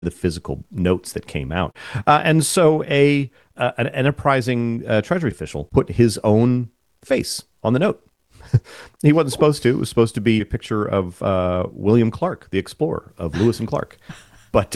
the physical notes that came out. And so an enterprising Treasury official put his own face on the note. He wasn't supposed to. It was supposed to be a picture of William Clark, the explorer, of Lewis and Clark. But,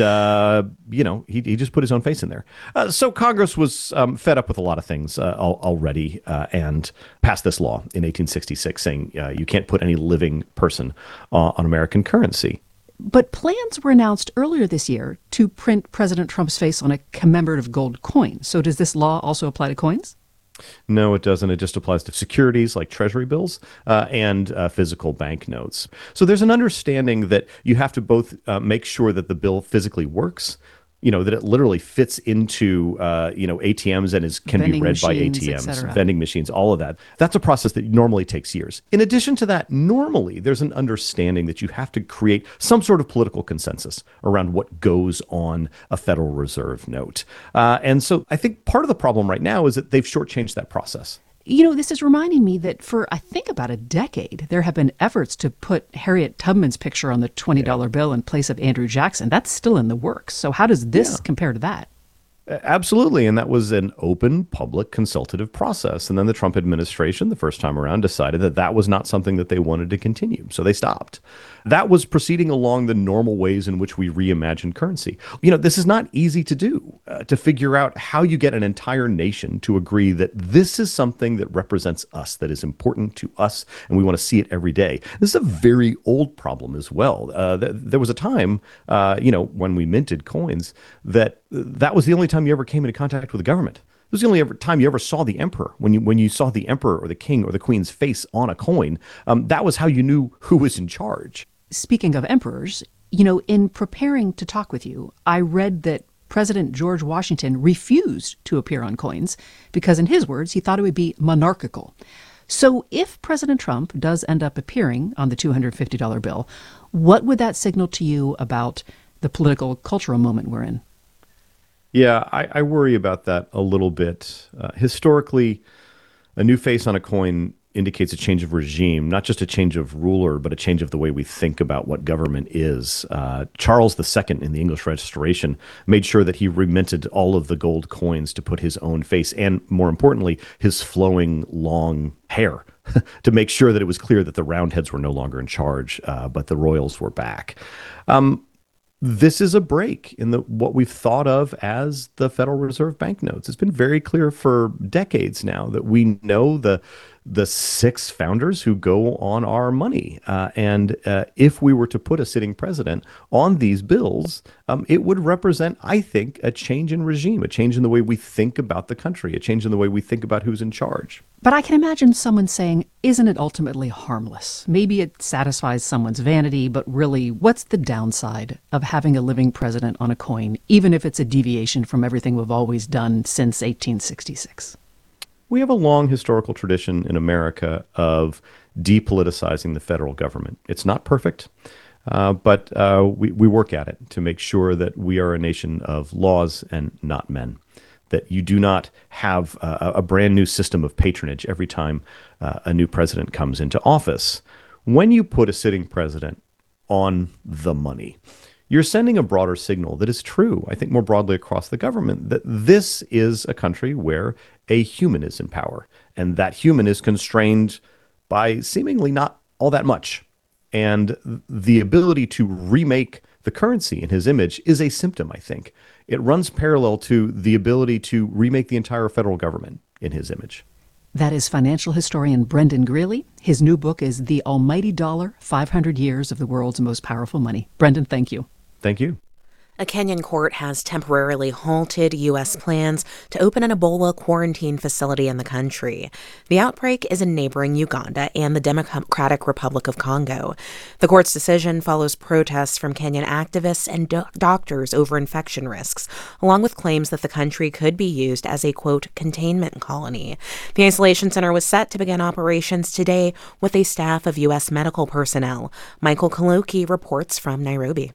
he just put his own face in there. So Congress was fed up with a lot of things already and passed this law in 1866 saying you can't put any living person on American currency. But plans were announced earlier this year to print President Trump's face on a commemorative gold coin. So does this law also apply to coins? No, it doesn't. It just applies to securities like treasury bills and physical banknotes. So there's an understanding that you have to both make sure that the bill physically works, that it literally fits into, ATMs and can vending be read by machines, ATMs, vending machines, all of that. That's a process that normally takes years. In addition to that, normally there's an understanding that you have to create some sort of political consensus around what goes on a Federal Reserve note. And so I think part of the problem right now is that they've shortchanged that process. This is reminding me that for, I think, about a decade, there have been efforts to put Harriet Tubman's picture on the $20 bill in place of Andrew Jackson. That's still in the works. So how does this compare to that? Absolutely. And that was an open, public, consultative process. And then the Trump administration, the first time around, decided that that was not something that they wanted to continue. So they stopped. That was proceeding along the normal ways in which we reimagine currency. This is not easy to do, to figure out how you get an entire nation to agree that this is something that represents us, that is important to us, and we want to see it every day. This is a very old problem as well. There was a time, when we minted coins, that was the only time you ever came into contact with the government. It was the only time you ever saw the emperor. When you saw the emperor or the king or the queen's face on a coin, that was how you knew who was in charge. Speaking of emperors, in preparing to talk with you, I read that President George Washington refused to appear on coins because, in his words, he thought it would be monarchical. So if President Trump does end up appearing on the $250 bill, what would that signal to you about the political, cultural moment we're in? Yeah, I worry about that a little bit. Historically, a new face on a coin indicates a change of regime, not just a change of ruler, but a change of the way we think about what government is. Charles II in the English Restoration made sure that he reminted all of the gold coins to put his own face and, more importantly, his flowing long hair to make sure that it was clear that the Roundheads were no longer in charge, but the royals were back. This is a break in what we've thought of as the Federal Reserve banknotes. It's been very clear for decades now that we know the six founders who go on our money. And if we were to put a sitting president on these bills, it would represent, I think, a change in regime, a change in the way we think about the country, a change in the way we think about who's in charge. But I can imagine someone saying, isn't it ultimately harmless? Maybe it satisfies someone's vanity, but really, what's the downside of having a living president on a coin, even if it's a deviation from everything we've always done since 1866? We have a long historical tradition in America of depoliticizing the federal government. It's not perfect, but we work at it to make sure that we are a nation of laws and not men, that you do not have a brand new system of patronage every time a new president comes into office. When you put a sitting president on the money, you're sending a broader signal that is true, I think, more broadly across the government, that this is a country where a human is in power, and that human is constrained by seemingly not all that much. And the ability to remake the currency in his image is a symptom, I think. It runs parallel to the ability to remake the entire federal government in his image. That is financial historian Brendan Greeley. His new book is The Almighty Dollar, 500 Years of the World's Most Powerful Money. Brendan, thank you. Thank you. A Kenyan court has temporarily halted U.S. plans to open an Ebola quarantine facility in the country. The outbreak is in neighboring Uganda and the Democratic Republic of Congo. The court's decision follows protests from Kenyan activists and doctors over infection risks, along with claims that the country could be used as a, quote, containment colony. The isolation center was set to begin operations today with a staff of U.S. medical personnel. Michael Kaloki reports from Nairobi.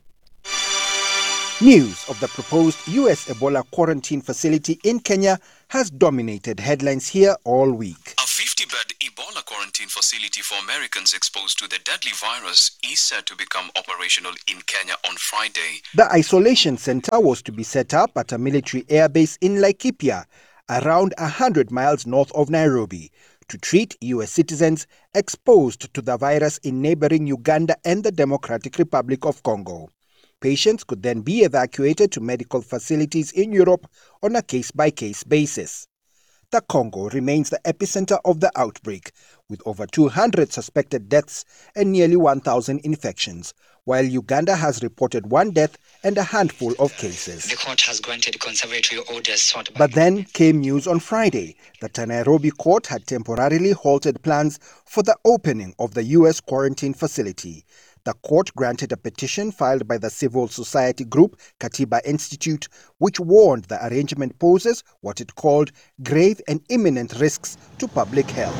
News of the proposed U.S. Ebola quarantine facility in Kenya has dominated headlines here all week. A 50 50-bed Ebola quarantine facility for Americans exposed to the deadly virus is set to become operational in Kenya on Friday. The isolation center was to be set up at a military airbase in Laikipia, around 100 miles north of Nairobi, to treat U.S. citizens exposed to the virus in neighboring Uganda and the Democratic Republic of Congo. Patients could then be evacuated to medical facilities in Europe on a case-by-case basis. The Congo remains the epicenter of the outbreak, with over 200 suspected deaths and nearly 1,000 infections, while Uganda has reported 1 death and a handful of cases. The court has granted conservatory orders sought by... But then came news on Friday that a Nairobi court had temporarily halted plans for the opening of the U.S. quarantine facility. The court granted a petition filed by the civil society group Katiba Institute, which warned the arrangement poses what it called grave and imminent risks to public health.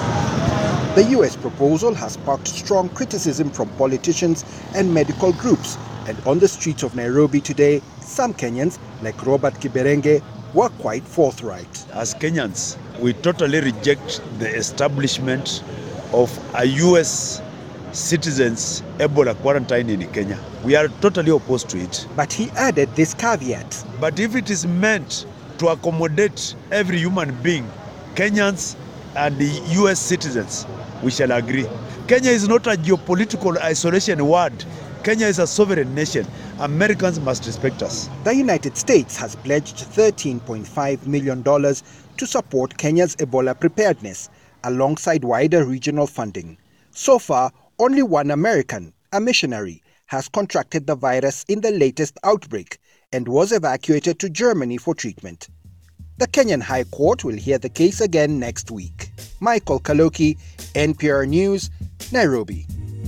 The U.S. proposal has sparked strong criticism from politicians and medical groups, and on the streets of Nairobi today, some Kenyans, like Robert Kiberenge, were quite forthright. As Kenyans, we totally reject the establishment of a U.S. citizens Ebola quarantine in Kenya. We are totally opposed to it. But he added this caveat. But if it is meant to accommodate every human being, Kenyans and the U.S. citizens, we shall agree. Kenya is not a geopolitical isolation ward. Kenya is a sovereign nation. Americans must respect us. The United States has pledged $13.5 million to support Kenya's Ebola preparedness, alongside wider regional funding. So far, only one American, a missionary, has contracted the virus in the latest outbreak and was evacuated to Germany for treatment. The Kenyan High Court will hear the case again next week. Michael Kaloki, NPR News, Nairobi.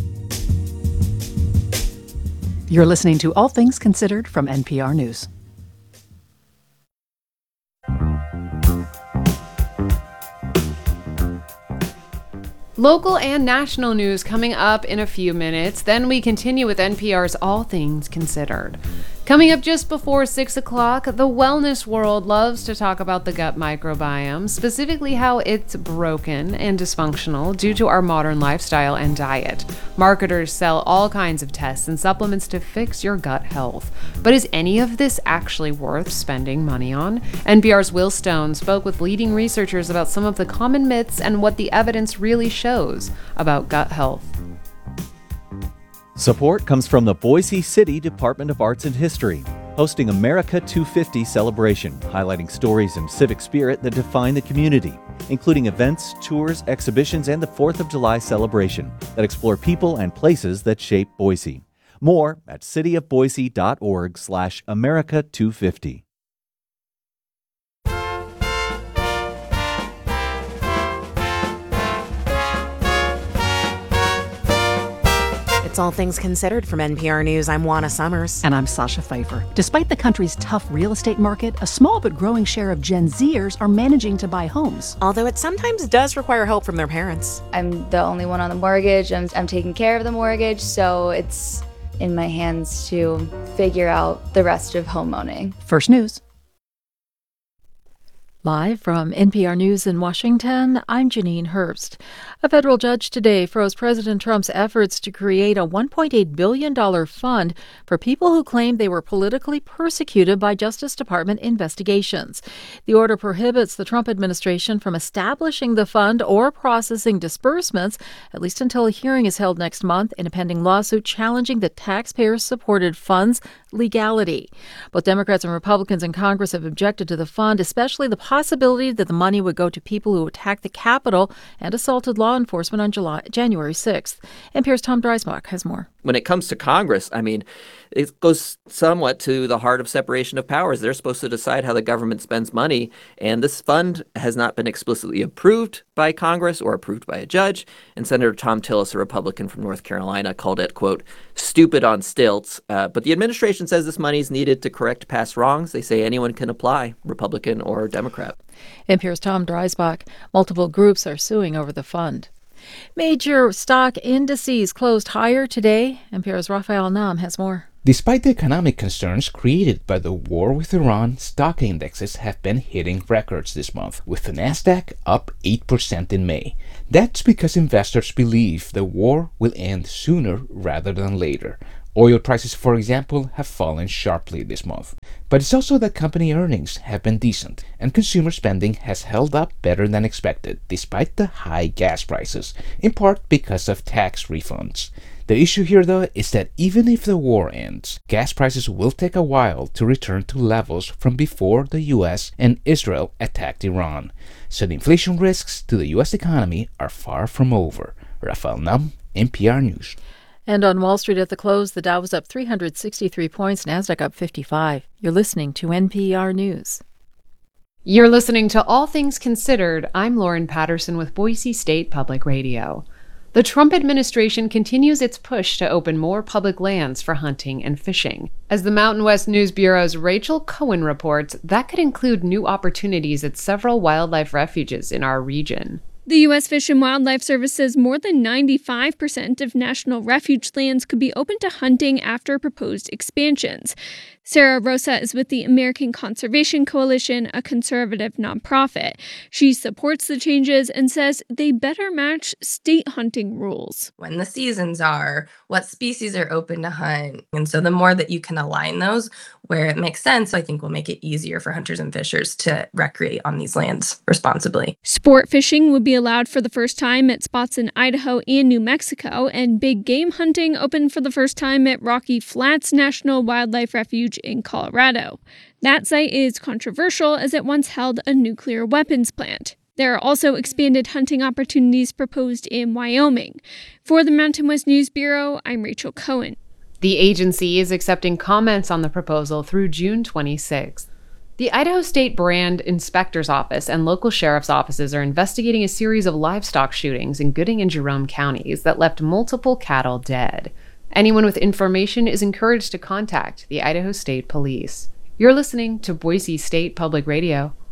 You're listening to All Things Considered from NPR News. Local and national news coming up in a few minutes. Then we continue with NPR's All Things Considered. Coming up just before 6 o'clock, the wellness world loves to talk about the gut microbiome, specifically how it's broken and dysfunctional due to our modern lifestyle and diet. Marketers sell all kinds of tests and supplements to fix your gut health. But is any of this actually worth spending money on? NPR's Will Stone spoke with leading researchers about some of the common myths and what the evidence really shows about gut health. Support comes from the Boise City Department of Arts and History, hosting America 250 celebration, highlighting stories and civic spirit that define the community, including events, tours, exhibitions, and the 4th of July celebration that explore people and places that shape Boise. More at cityofboise.org/America250. It's All Things Considered from NPR News. I'm Juana Summers. And I'm Sasha Pfeiffer. Despite the country's tough real estate market, a small but growing share of Gen Zers are managing to buy homes. Although it sometimes does require help from their parents. I'm the only one on the mortgage. I'm taking care of the mortgage, so it's in my hands to figure out the rest of homeowning. First News. Live from NPR News in Washington, I'm Janine Herbst. A federal judge today froze President Trump's efforts to create a $1.8 billion fund for people who claim they were politically persecuted by Justice Department investigations. The order prohibits the Trump administration from establishing the fund or processing disbursements, at least until a hearing is held next month in a pending lawsuit challenging the taxpayer-supported fund's legality. Both Democrats and Republicans in Congress have objected to the fund, especially the possibility that the money would go to people who attacked the Capitol and assaulted law enforcement on January 6th. NPR's Tom Dreisbach has more. When it comes to Congress, I mean, it goes somewhat to the heart of separation of powers. They're supposed to decide how the government spends money, and this fund has not been explicitly approved by Congress or approved by a judge. And Senator Tom Tillis, a Republican from North Carolina, called it, quote, stupid on stilts. But the administration says this money is needed to correct past wrongs. They say anyone can apply, Republican or Democrat. NPR's Tom Dreisbach. Multiple groups are suing over the fund. Major stock indices closed higher today. NPR's Raphael Nam has more. The Despite the economic concerns created by the war with Iran, stock indexes have been hitting records this month, with the Nasdaq up 8% in May. That's because investors believe the war will end sooner rather than later. Oil prices, for example, have fallen sharply this month. But it's also that company earnings have been decent, and consumer spending has held up better than expected, despite the high gas prices, in part because of tax refunds. The issue here, though, is that even if the war ends, gas prices will take a while to return to levels from before the U.S. and Israel attacked Iran. So the inflation risks to the U.S. economy are far from over. Rafael Nam, NPR News. And on Wall Street at the close, the Dow was up 363 points, Nasdaq up 55. You're listening to NPR News. You're listening to All Things Considered. I'm Lauren Patterson with Boise State Public Radio. The Trump administration continues its push to open more public lands for hunting and fishing. As the Mountain West News Bureau's Rachel Cohen reports, that could include new opportunities at several wildlife refuges in our region. The U.S. Fish and Wildlife Service says more than 95% of national refuge lands could be open to hunting after proposed expansions. Sarah Rosa is with the American Conservation Coalition, a conservative nonprofit. She supports the changes and says they better match state hunting rules. When the seasons are, what species are open to hunt. And so the more that you can align those where it makes sense, I think will make it easier for hunters and fishers to recreate on these lands responsibly. Sport fishing would be allowed for the first time at spots in Idaho and New Mexico, and big game hunting opened for the first time at Rocky Flats National Wildlife Refuge in Colorado. That site is controversial as it once held a nuclear weapons plant. There are also expanded hunting opportunities proposed in Wyoming. For the Mountain West News Bureau, I'm Rachel Cohen. The agency is accepting comments on the proposal through June 26th. The Idaho State Brand Inspector's Office and local sheriff's offices are investigating a series of livestock shootings in Gooding and Jerome counties that left multiple cattle dead. Anyone with information is encouraged to contact the Idaho State Police. You're listening to Boise State Public Radio.